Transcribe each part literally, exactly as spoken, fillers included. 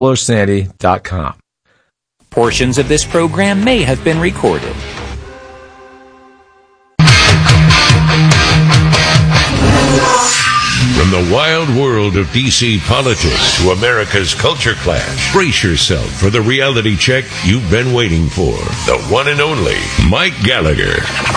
Sandy dot com. Portions of this program may have been recorded. From the wild world of D C politics to America's culture clash, brace yourself for the reality check you've been waiting for. The one and only Mike Gallagher.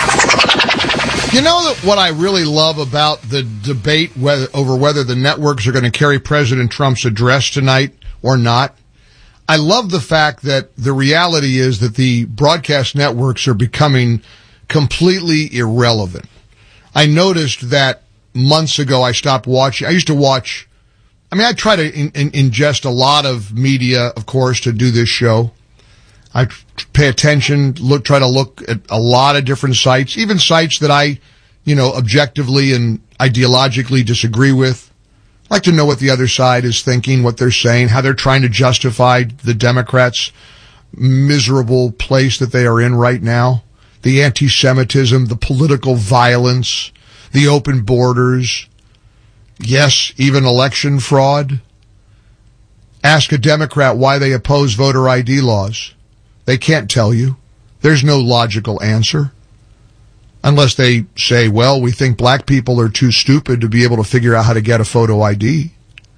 You know that what I really love about the debate whether, over whether the networks are going to carry President Trump's address tonight or not? I love the fact that the reality is that the broadcast networks are becoming completely irrelevant. I noticed that months ago I stopped watching. I used to watch, I mean, I try to in, in, ingest a lot of media, of course, to do this show. I pay attention, look, try to look at a lot of different sites, even sites that I, you know, objectively and ideologically disagree with. I like to know what the other side is thinking, what they're saying, how they're trying to justify the Democrats' miserable place that they are in right now, the anti-Semitism, the political violence, the open borders, yes, even election fraud. Ask a Democrat why they oppose voter I D laws. They can't tell you. There's no logical answer. Unless they say, well, we think black people are too stupid to be able to figure out how to get a photo I D.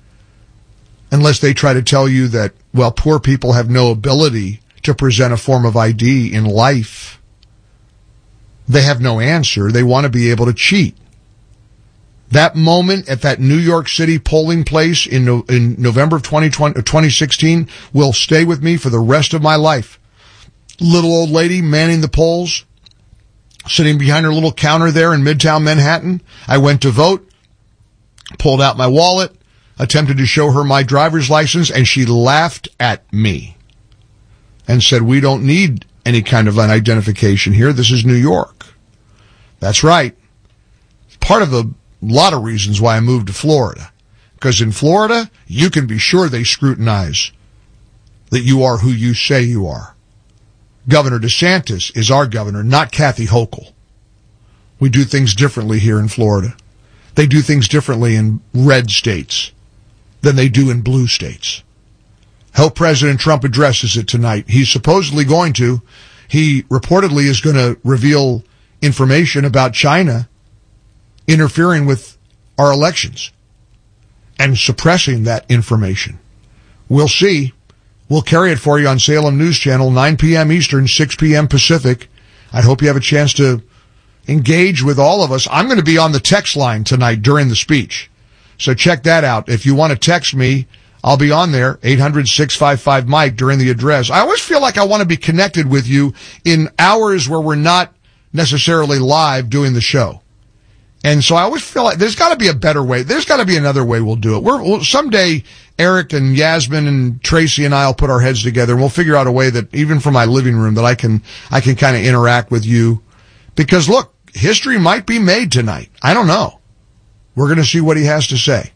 Unless they try to tell you that, well, poor people have no ability to present a form of I D in life. They have no answer. They want to be able to cheat. That moment at that New York City polling place in, no, in November of twenty twenty, twenty sixteen will stay with me for the rest of my life. Little old lady manning the polls, sitting behind her little counter there in Midtown Manhattan. I went to vote, pulled out my wallet, attempted to show her my driver's license, and she laughed at me and said, we don't need any kind of an identification here. This is New York. That's right. Part of a lot of reasons why I moved to Florida. Because in Florida, you can be sure they scrutinize that you are who you say you are. Governor DeSantis is our governor, not Kathy Hochul. We do things differently here in Florida. They do things differently in red states than they do in blue states. Hope President Trump addresses it tonight. He's supposedly going to. He reportedly is going to reveal information about China interfering with our elections and suppressing that information. We'll see. We'll carry it for you on Salem News Channel, nine p.m. Eastern, six p.m. Pacific. I hope you have a chance to engage with all of us. I'm going to be on the text line tonight during the speech. So check that out. If you want to text me, I'll be on there, eight hundred, six five five, Mike, during the address. I always feel like I want to be connected with you in hours where we're not necessarily live doing the show. And so I always feel like there's got to be a better way. There's got to be another way we'll do it. We're, we'll, someday, Eric and Yasmin and Tracy and I will put our heads together and we'll figure out a way that even from my living room that I can, I can kind of interact with you. Because look, history might be made tonight. I don't know. We're going to see what he has to say.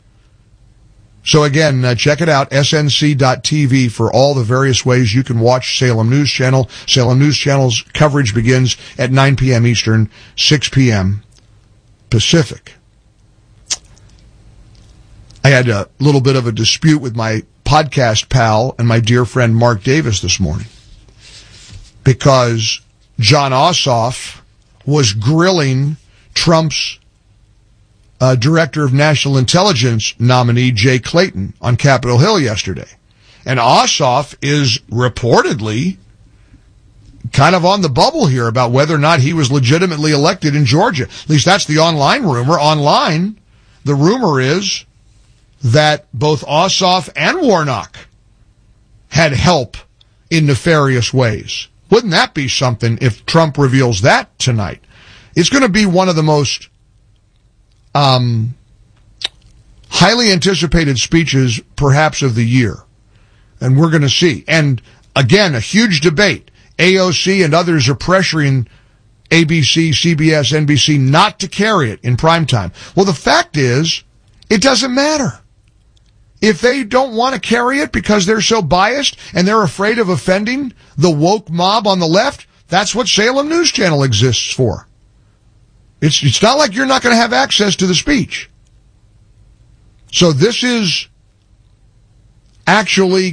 So again, uh, check it out, S N C dot T V for all the various ways you can watch Salem News Channel. Salem News Channel's coverage begins at nine p.m. Eastern, six p.m. Pacific. I had a little bit of a dispute with my podcast pal and my dear friend Mark Davis this morning because John Ossoff was grilling Trump's uh, Director of National Intelligence nominee Jay Clayton on Capitol Hill yesterday. And Ossoff is reportedly kind of on the bubble here about whether or not he was legitimately elected in Georgia. At least that's the online rumor. Online, the rumor is that both Ossoff and Warnock had help in nefarious ways. Wouldn't that be something if Trump reveals that tonight? It's going to be one of the most um, highly anticipated speeches, perhaps, of the year. And we're going to see. And, again, a huge debate. A O C and others are pressuring A B C, C B S, N B C not to carry it in primetime. Well, the fact is, it doesn't matter. If they don't want to carry it because they're so biased and they're afraid of offending the woke mob on the left, that's what Salem News Channel exists for. It's, it's not like you're not going to have access to the speech. So this is actually